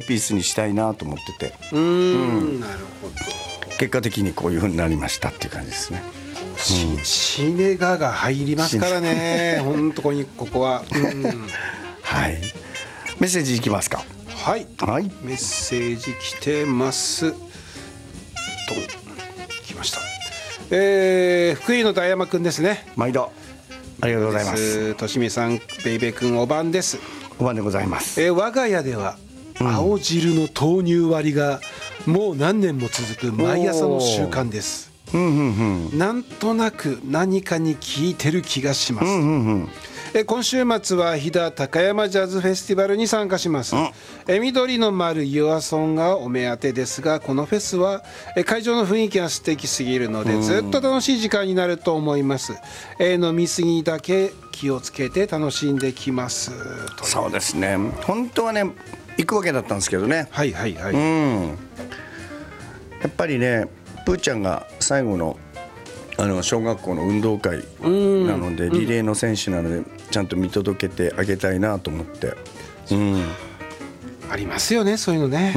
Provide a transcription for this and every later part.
ピースにしたいなと思ってて、 なるほど。 結果的にこういう風になりましたっていう感じですね。 シネガが入りますからね本当にここは、 はい、メッセージいきますか。 はい、 はい、 メッセージ来てますと、来ました。福井の大山くんですね。 毎度ありがとうございます。 としみさん、ベイベーくん、お晩です。 お晩でございます。 我が家では青汁の豆乳割りがもう何年も続く毎朝の習慣です。なんとなく何かに効いてる気がします。今週末は飛騨高山ジャズフェスティバルに参加します。緑の丸ユアソンがお目当てですが、このフェスは会場の雰囲気が素敵すぎるのでずっと楽しい時間になると思います。飲み過ぎだけ気をつけて楽しんできます。 そうですね、本当はね行くわけだったんですけどね。 はいはいはい、 やっぱりねプーちゃんが最後の小学校の運動会なので、リレーの選手なのでちゃんと見届けてあげたいなと思って、 ありますよねそういうのね。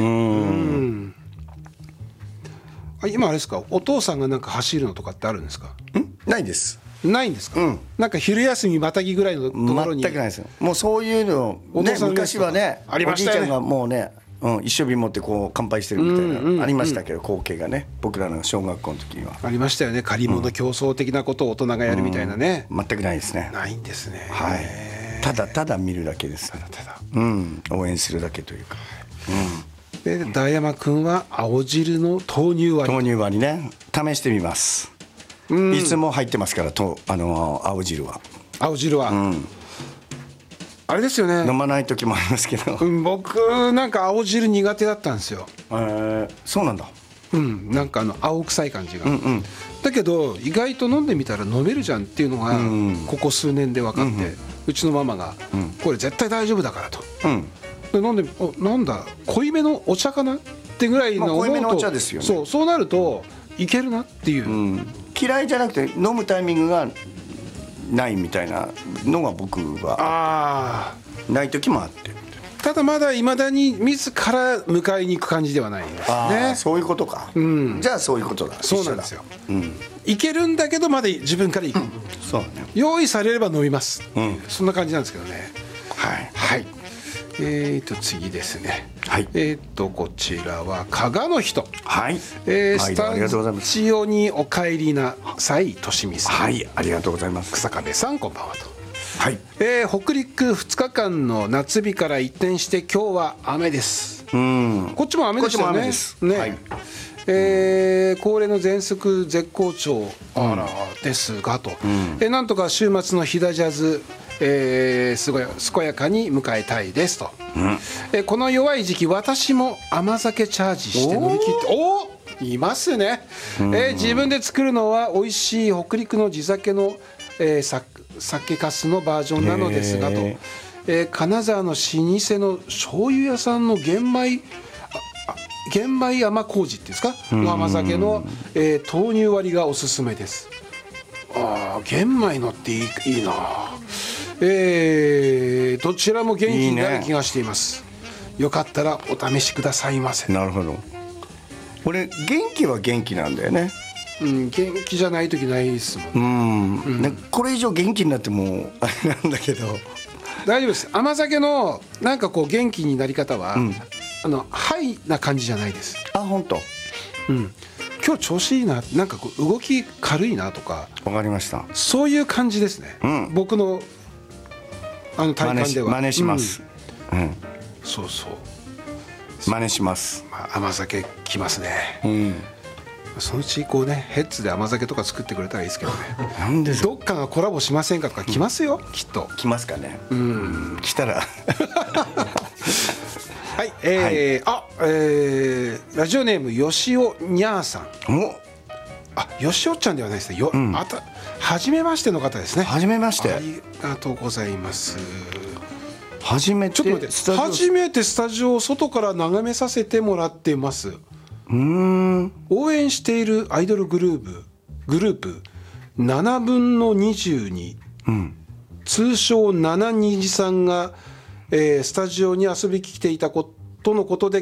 今あれですか、お父さんがなんか走るのとかってあるんですか？ ないです。 ないんですか？なんか昼休みまたぎぐらいのところに。 全くないですよ。もうそういうのね、昔はね、 ありましたよね。 おじいちゃんがもうね、一生瓶持ってこう乾杯してるみたいなありましたけど、光景がね、僕らの小学校の時にはありましたよね。借り物競争的なことを大人がやるみたいなね。 全くないですね。 ないんですね。 はい。ただただ見るだけです。ただただ応援するだけというか。 で大山くんは青汁の豆乳割り。 豆乳割りね、試してみます。いつも入ってますから青汁は。 青汁は、あれですよね。 飲まない時もありますけど、 僕なんか青汁苦手だったんですよ。 そうなんだ。 なんか青臭い感じが、だけど意外と飲んでみたら飲めるじゃんっていうのがここ数年で分かって、うちのママがこれ絶対大丈夫だからと、で飲んでなんだ濃いめのお茶かなってぐらいの濃いめのお茶ですよね。 そうなるといけるなっていう、 嫌いじゃなくて飲むタイミングがないみたいなのが僕はない時もあって、 ただまだいまだに自ら迎えに行く感じではないですね。 そういうことか。じゃあそういうことだ。 そうなんですよ。いけるんだけどまだ自分から行く。 そうね。 用意されれば飲みます。そんな感じなんですけどね。 はい。 次ですね。 はい。 こちらは加賀の人。 はい。 スタジオにお帰りなさい、としみさん。 はい、ありがとうございます。 草壁さん、こんばんはと。 はい。 北陸2日間の夏日から一転して今日は雨です。こっちも雨でしたよね。ね。恒例の全速絶好調ですがと、なんとか週末の飛騨ジャズ健やかに迎えたいですと、この弱い時期私も甘酒チャージして乗り切っていますね。自分で作るのは美味しい北陸の地酒の、酒粕のバージョンなのですがと、金沢の老舗の醤油屋さんの玄米甘麹っていうんですか、の甘酒の、豆乳割りがおすすめです。玄米のっていいな。どちらも元気になる気がしています。よかったらお試しくださいませ。 なるほど。俺元気は元気なんだよね。 元気じゃない時ないですもん。 これ以上元気になってもあれなんだけど大丈夫です。甘酒のなんかこう元気になり方は、ハイな感じじゃないです。 本当。 今日調子いいな、なんかこう動き軽いなとか。 わかりました。 そういう感じですね。僕の体感では。 真似します。 そうそう。 真似します。 甘酒きますね。そのうちこうね、ヘッズで甘酒とか作ってくれたらいいですけどね。 なんでどっかがコラボしませんかとか来ますよ、きっと。 来ますかね。来たらはい、ラジオネームよしおにゃーさん。よしおちゃんではないですね。初めましての方ですね。 初めまして。 ありがとうございます。 初めて。 ちょっと待って、初めてスタジオを外から眺めさせてもらってます。応援しているアイドルグループ7分の22、通称7虹さんが、スタジオに遊びに来ていたことのことで